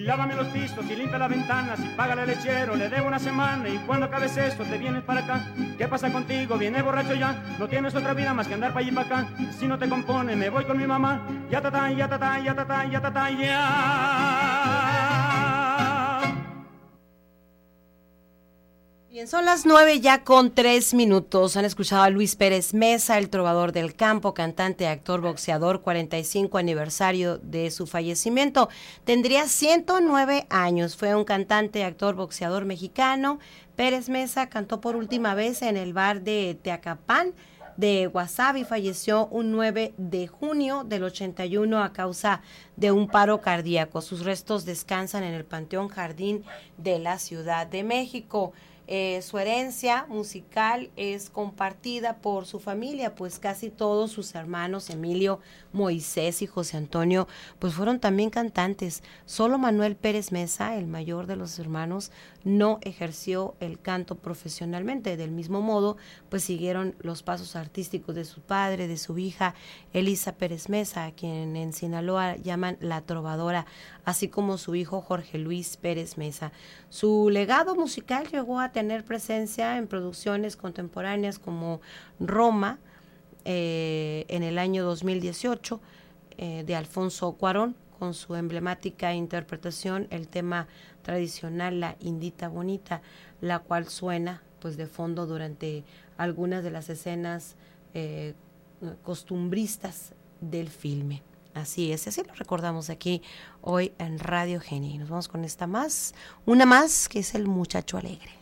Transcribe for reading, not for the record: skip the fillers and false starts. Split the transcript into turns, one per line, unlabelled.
Lávame los pisos y limpia las ventanas y págale al lechero, le debo una semana y cuando acabes esto te vienes para acá. ¿Qué pasa contigo? ¿Vienes borracho ya? No tienes otra vida más que andar para allí y para acá. Si no te compone me voy con mi mamá. Ya ta ya ta ya ta ya ta ya.
Bien, son las 9:03. Han escuchado a Luis Pérez Mesa, el trovador del campo, cantante, actor, boxeador, 45 aniversario de su fallecimiento. Tendría 109 años. Fue un cantante, actor, boxeador mexicano. Pérez Mesa cantó por última vez en el bar de Teacapán de Guasave y falleció un 9 de junio del 81 a causa de un paro cardíaco. Sus restos descansan en el Panteón Jardín de la Ciudad de México. Su herencia musical es compartida por su familia, pues casi todos sus hermanos, Emilio, Moisés y José Antonio, pues fueron también cantantes. Solo Manuel Pérez Mesa, el mayor de los hermanos, no ejerció el canto profesionalmente. Del mismo modo, pues siguieron los pasos artísticos de su padre, de su hija, Elisa Pérez Mesa, a quien en Sinaloa llaman la trovadora, así como su hijo Jorge Luis Pérez Mesa. Su legado musical llegó a tener presencia en producciones contemporáneas como Roma, en el año 2018, de Alfonso Cuarón, con su emblemática interpretación, el tema tradicional La Indita Bonita, la cual suena pues de fondo durante algunas de las escenas costumbristas del filme. Así es, así lo recordamos aquí hoy en Radio Geni. Nos vamos con una más, que es El Muchacho Alegre.